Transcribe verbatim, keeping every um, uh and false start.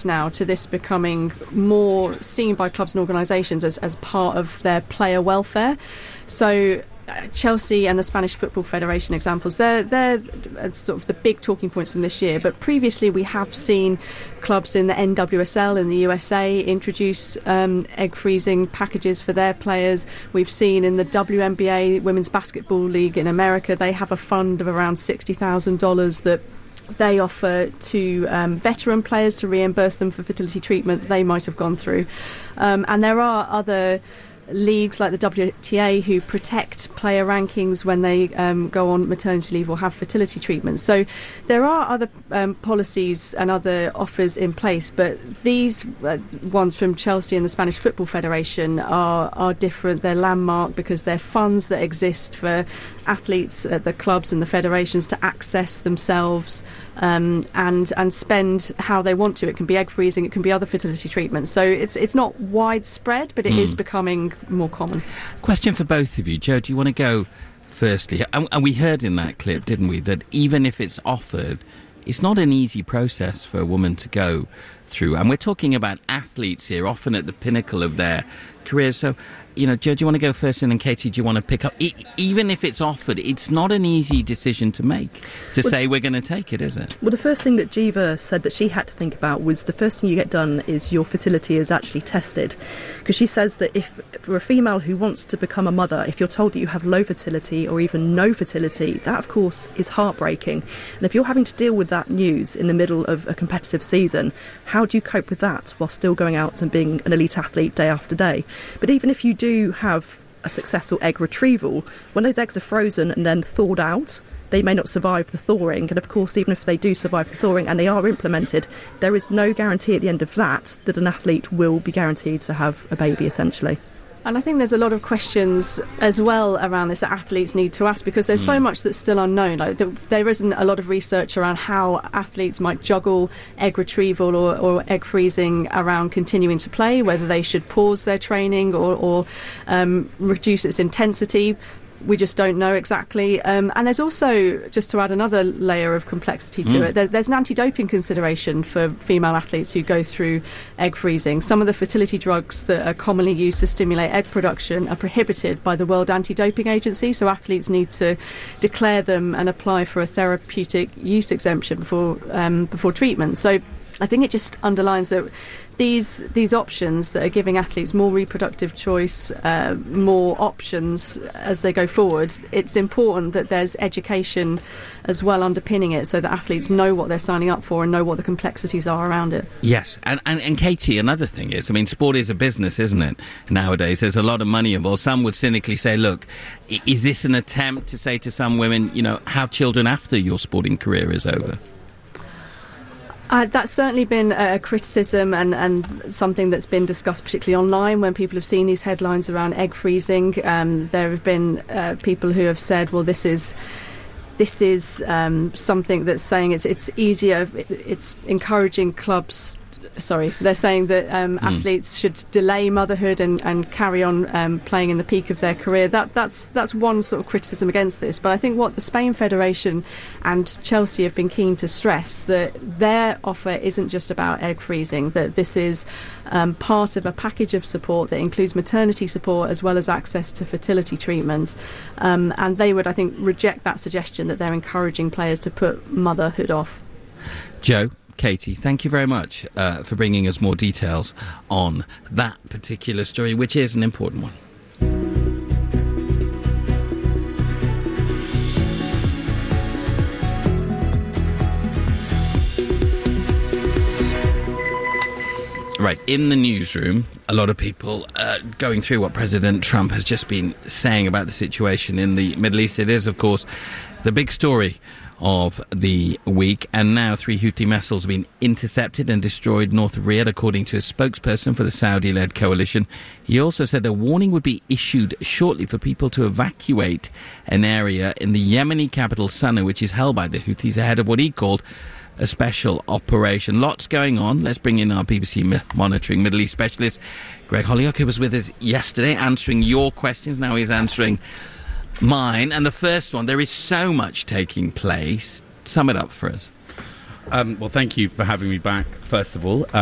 shift now to this becoming more seen by clubs and organisations as, as part of their player welfare. So uh, Chelsea and the Spanish Football Federation examples, they're, they're sort of the big talking points from this year. But previously we have seen clubs in the N W S L in the U S A introduce um, egg freezing packages for their players. We've seen in the W N B A, Women's Basketball League in America, they have a fund of around sixty thousand dollars that they offer to um, veteran players to reimburse them for fertility treatment they might have gone through. Um, and there are other leagues like the W T A who protect player rankings when they um, go on maternity leave or have fertility treatments. So there are other um, policies and other offers in place, but these uh, ones from Chelsea and the Spanish Football Federation are, are different. They're landmark because they're funds that exist for athletes at the clubs and the federations to access themselves um, and and spend how they want to. It can be egg freezing, it can be other fertility treatments. So it's it's not widespread, but it mm. is becoming more common. Question for both of you. Joe, do you want to go firstly? And, and we heard in that clip, didn't we, that even if it's offered, it's not an easy process for a woman to go through. And we're talking about athletes here, often at the pinnacle of their careers. So, you know, Joe, do you want to go first, and then Katie, do you want to pick up? E- even if it's offered, it's not an easy decision to make, to well, say we're going to take it, is it? Well, the first thing that Jiva said that she had to think about was the first thing you get done is your fertility is actually tested. Because she says that if, for a female who wants to become a mother, if you're told that you have low fertility or even no fertility, that, of course, is heartbreaking. And if you're having to deal with that news in the middle of a competitive season, how do you cope with that while still going out and being an elite athlete day after day? But even if you do have a successful egg retrieval, when those eggs are frozen and then thawed out, they may not survive the thawing. And of course, even if they do survive the thawing and they are implemented, there is no guarantee at the end of that that an athlete will be guaranteed to have a baby, essentially. And I think there's a lot of questions as well around this that athletes need to ask, because there's mm. so much that's still unknown. Like the, there isn't a lot of research around how athletes might juggle egg retrieval or, or egg freezing around continuing to play, whether they should pause their training or, or um, reduce its intensity. We just don't know exactly. Um, and there's also, just to add another layer of complexity to mm. it, there, there's an anti-doping consideration for female athletes who go through egg freezing. Some of the fertility drugs that are commonly used to stimulate egg production are prohibited by the World Anti-Doping Agency, so athletes need to declare them and apply for a therapeutic use exemption before um, before treatment. So I think it just underlines that these these options that are giving athletes more reproductive choice, uh, more options as they go forward, it's important that there's education as well underpinning it so that athletes know what they're signing up for and know what the complexities are around it. Yes, and, and, and Katie, another thing is, I mean, sport is a business, isn't it? Nowadays, there's a lot of money involved. Some would cynically say, look, is this an attempt to say to some women, you know, have children after your sporting career is over? Uh, that's certainly been a criticism and, and something that's been discussed particularly online when people have seen these headlines around egg freezing. Um, there have been uh, people who have said, well, this is this is um, something that's saying it's it's easier, it's encouraging clubs. Sorry, they're saying that um, mm. athletes should delay motherhood and, and carry on um, playing in the peak of their career. That that's that's one sort of criticism against this. But I think what the Spain Federation and Chelsea have been keen to stress, that their offer isn't just about egg freezing, that this is um, part of a package of support that includes maternity support as well as access to fertility treatment. Um, and they would, I think, reject that suggestion that they're encouraging players to put motherhood off. Joe? Katie, thank you very much uh, for bringing us more details on that particular story, which is an important one. Right, in the newsroom, a lot of people uh, going through what President Trump has just been saying about the situation in the Middle East. It is, of course, the big story of the week, and now three Houthi missiles have been intercepted and destroyed north of Riyadh, according to a spokesperson for the Saudi-led coalition. He also said a warning would be issued shortly for people to evacuate an area in the Yemeni capital Sana'a, which is held by the Houthis, ahead of what he called a special operation. Lots going on. Let's bring in our B B C monitoring Middle East specialist, Greg Holyoke, who was with us yesterday answering your questions. Now he's answering mine. And the first one, there is so much taking place. Sum it up for us. Um, well, thank you for having me back, first of all.